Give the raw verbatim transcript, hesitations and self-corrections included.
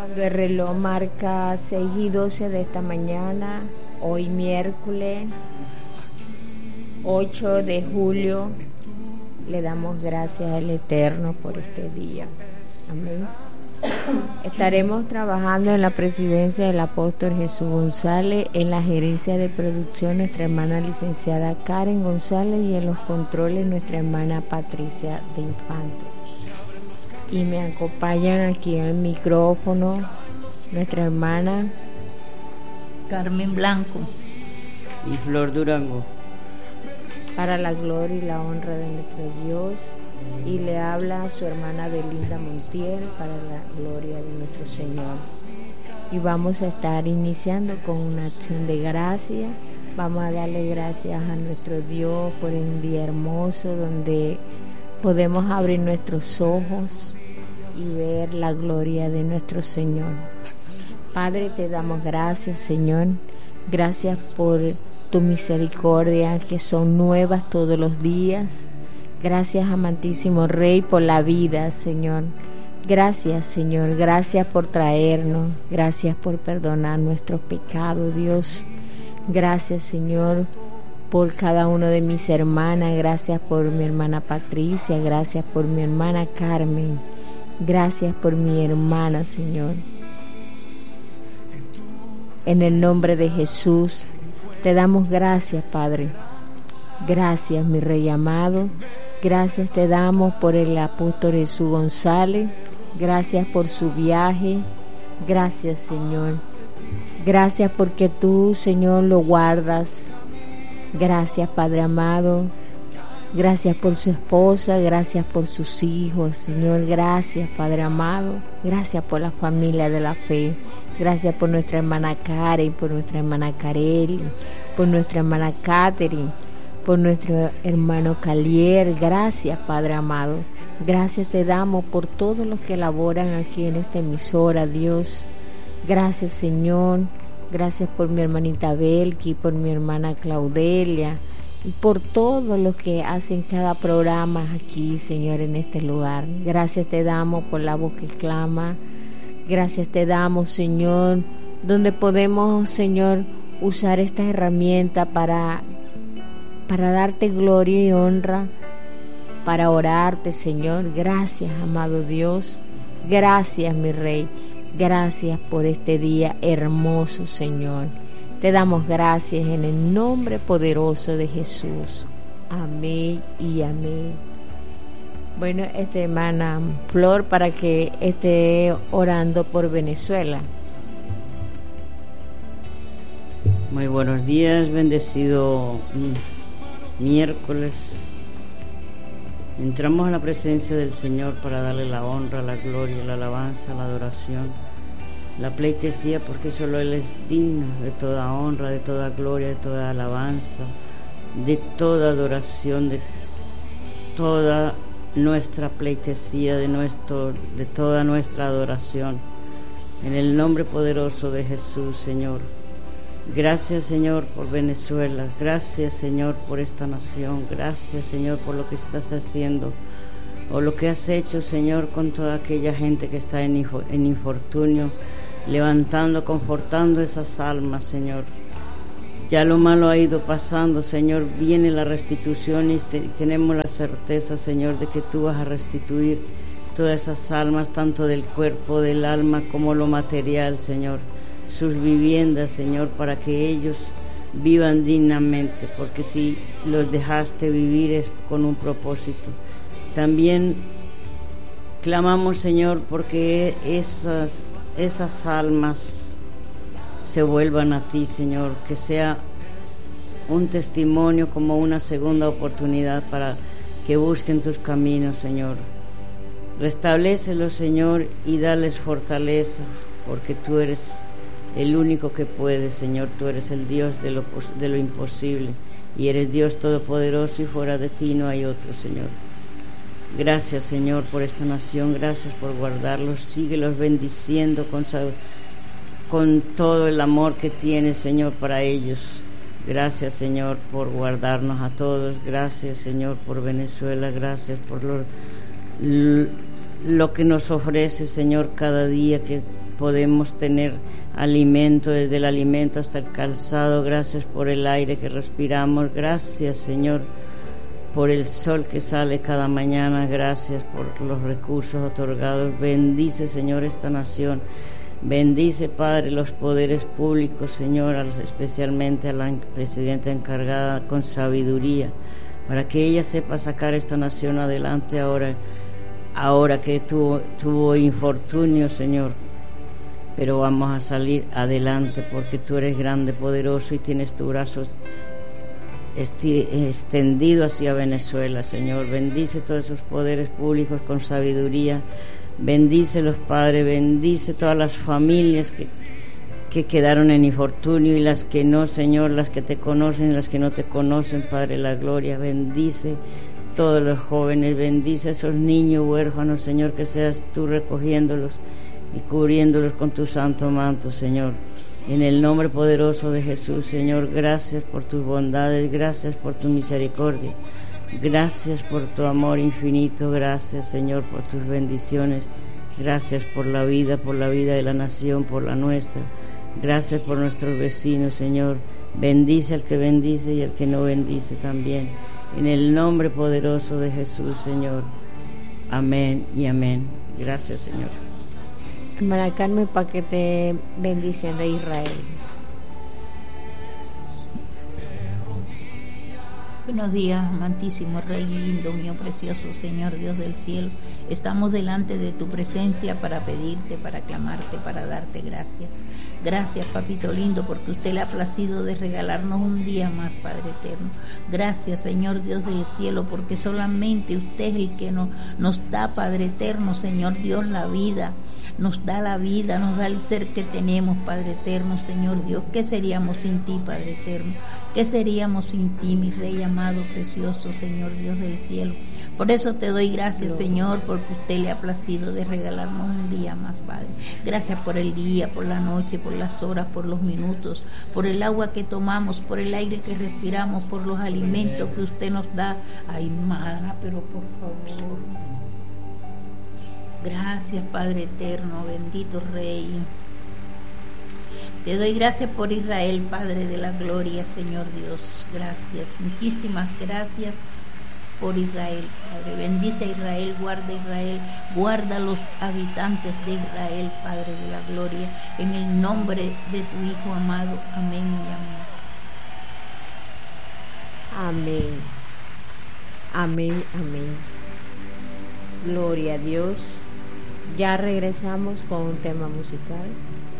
Cuando el reloj marca seis y doce de esta mañana, hoy miércoles ocho de julio, le damos gracias al Eterno por este día. Amén. Estaremos trabajando en la presidencia del apóstol Jesús González, en la gerencia de producción nuestra hermana licenciada Karen González y en los controles nuestra hermana Patricia de Infante. Y me acompañan aquí en el micrófono nuestra hermana Carmen Blanco y Flor Durango, para la gloria y la honra de nuestro Dios. Y le habla a su hermana Belinda Montiel, para la gloria de nuestro Señor. Y vamos a estar iniciando con una acción de gracia. Vamos a darle gracias a nuestro Dios por un día hermoso donde podemos abrir nuestros ojos y ver la gloria de nuestro Señor. Padre, te damos gracias, Señor. Gracias por tu misericordia, que son nuevas todos los días. Gracias, amantísimo Rey, por la vida, Señor. Gracias, Señor. Gracias por traernos. Gracias por perdonar nuestros pecados, Dios. Gracias, Señor, por cada uno de mis hermanas. Gracias por mi hermana Patricia. Gracias por mi hermana Carmen. Gracias por mi hermana, Señor. En el nombre de Jesús, te damos gracias, Padre. Gracias, mi Rey amado. Gracias te damos por el apóstol Jesús González. Gracias por su viaje. Gracias, Señor. Gracias porque tú, Señor, lo guardas. Gracias, Padre amado. Gracias por su esposa. Gracias por sus hijos, Señor. Gracias, Padre amado. Gracias por la familia de la fe. Gracias por nuestra hermana Karen, por nuestra hermana Kareli, por nuestra hermana Catherine, por nuestro hermano Calier. Gracias, Padre amado. Gracias te damos por todos los que laboran aquí en esta emisora, Dios. Gracias, Señor. Gracias por mi hermanita Belki, por mi hermana Claudelia y por todos los que hacen cada programa aquí, Señor, en este lugar. Gracias te damos por la voz que clama. Gracias te damos, Señor, donde podemos, Señor, usar esta herramienta para para darte gloria y honra, para orarte, Señor. Gracias, amado Dios. Gracias, mi Rey. Gracias por este día hermoso, Señor. Te damos gracias en el nombre poderoso de Jesús. Amén y amén. Bueno, esta hermana Flor, para que esté orando por Venezuela. Muy buenos días, bendecido miércoles. Entramos a la presencia del Señor para darle la honra, la gloria, la alabanza, la adoración, la pleitesía, porque solo Él es digno de toda honra, de toda gloria, de toda alabanza, de toda adoración, de toda nuestra pleitesía, de nuestro, de toda nuestra adoración. En el nombre poderoso de Jesús, Señor. Gracias, Señor, por Venezuela. Gracias, Señor, por esta nación. Gracias, Señor, por lo que estás haciendo o lo que has hecho, Señor, con toda aquella gente que está en, en infortunio, levantando, confortando esas almas, Señor. Ya lo malo ha ido pasando, Señor. Viene la restitución y te, tenemos la certeza, Señor, de que tú vas a restituir todas esas almas, tanto del cuerpo, del alma, como lo material, Señor. Sus viviendas, Señor, para que ellos vivan dignamente, porque si los dejaste vivir es con un propósito. También clamamos, Señor, porque esas, esas almas se vuelvan a ti, Señor, que sea un testimonio, como una segunda oportunidad para que busquen tus caminos, Señor. Restablécelos, Señor, y dales fortaleza, porque tú eres el único que puede, Señor. Tú eres el Dios de lo, de lo imposible, y eres Dios todopoderoso, y fuera de ti no hay otro, Señor. Gracias, Señor, por esta nación. Gracias por guardarlos. Síguelos bendiciendo con, con todo el amor que tienes, Señor, para ellos. Gracias, Señor, por guardarnos a todos. Gracias, Señor, por Venezuela. Gracias por lo, lo que nos ofrece, Señor, cada día, que podemos tener alimento, desde el alimento hasta el calzado. Gracias por el aire que respiramos. Gracias, Señor, por el sol que sale cada mañana. Gracias por los recursos otorgados. Bendice, Señor, esta nación. Bendice, Padre, los poderes públicos, Señor, especialmente a la presidenta encargada, con sabiduría, para que ella sepa sacar esta nación adelante ahora, ahora que tuvo, tuvo infortunio, Señor. Pero vamos a salir adelante porque tú eres grande, poderoso y tienes tu brazo esti- extendido hacia Venezuela, Señor. Bendice todos esos poderes públicos con sabiduría. Bendice los padres, bendice todas las familias que, que quedaron en infortunio y las que no, Señor, las que te conocen y las que no te conocen, Padre, la gloria. Bendice todos los jóvenes, bendice a esos niños huérfanos, Señor, que seas tú recogiéndolos y cubriéndolos con tu santo manto, Señor. En el nombre poderoso de Jesús, Señor, gracias por tus bondades, gracias por tu misericordia. Gracias por tu amor infinito, gracias, Señor, por tus bendiciones, gracias por la vida, por la vida de la nación, por la nuestra, gracias por nuestros vecinos, Señor. Bendice al que bendice y al que no bendice también, en el nombre poderoso de Jesús, Señor. Amén y amén. Gracias, Señor. Hermana Carmen, para que te bendición de Israel. Buenos días, amantísimo Rey lindo, mío precioso Señor Dios del cielo. Estamos delante de tu presencia para pedirte, para clamarte, para darte gracias. Gracias, papito lindo, porque usted le ha placido de regalarnos un día más, Padre eterno. Gracias, Señor Dios del cielo, porque solamente usted es el que nos, nos da, Padre eterno, Señor Dios, la vida. Nos da la vida, nos da el ser que tenemos, Padre eterno, Señor Dios. ¿Qué seríamos sin ti, Padre eterno? ¿Qué seríamos sin ti, mi Rey amado, precioso, Señor Dios del cielo? Por eso te doy gracias, Señor, porque usted le ha placido de regalarnos un día más, Padre. Gracias por el día, por la noche, por las horas, por los minutos, por el agua que tomamos, por el aire que respiramos, por los alimentos que usted nos da. Ay, mana, pero por favor. Gracias, Padre eterno, bendito Rey. Te doy gracias por Israel, Padre de la gloria, Señor Dios. Gracias, muchísimas gracias por Israel, Padre. Bendice a Israel, guarda a Israel, guarda a los habitantes de Israel, Padre de la gloria, en el nombre de tu Hijo amado. Amén y amén. Amén, amén, amén. Gloria a Dios. Ya regresamos con un tema musical.